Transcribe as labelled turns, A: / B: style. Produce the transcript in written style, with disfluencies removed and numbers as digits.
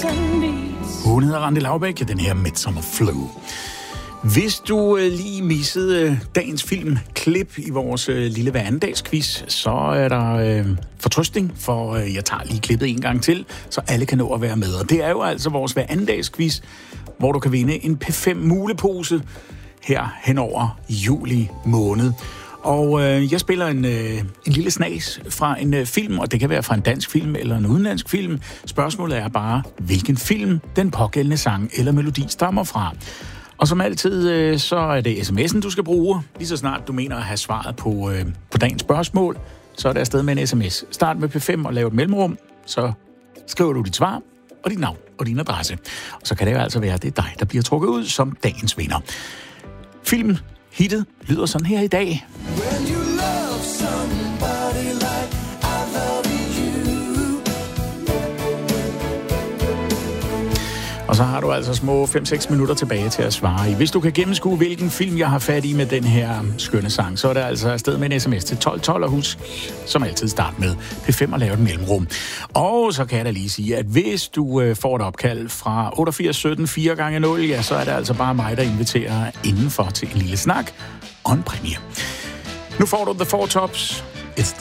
A: Hun hedder Randi Laubæk, den her Midsummer Flu. Hvis du lige missede dagens filmklip i vores lille hveranddagsquiz, så er der fortrøstning, for jeg tager lige klippet en gang til, så alle kan nå at være med. Og det er jo altså vores hveranddagsquiz, hvor du kan vinde en P5 mulepose her henover juli måned. Og jeg spiller en lille snas fra en film, og det kan være fra en dansk film eller en udenlandsk film. Spørgsmålet er bare, hvilken film den pågældende sang eller melodi stammer fra. Og som altid, så er det sms'en, du skal bruge. Lige så snart du mener at have svaret på dagens spørgsmål, så er det afsted med en sms. Start med P5 og lav et mellemrum, så skriver du dit svar og dit navn og din adresse. Og så kan det jo altså være, at det er dig, der bliver trukket ud som dagens vinder. Filmhittet lyder sådan her i dag. Og så har du altså små 5-6 minutter tilbage til at svare i. Hvis du kan gennemskue, hvilken film jeg har fat i med den her skønne sang, så er det altså afsted med en sms til 1212, og husk, som altid, start med P5 og lave et mellemrum. Og så kan jeg da lige sige, at hvis du får et opkald fra 8817 4x0, ja, så er det altså bare mig, der inviterer indenfor til en lille snak og en præmie. Nu får du The Four Tops. It's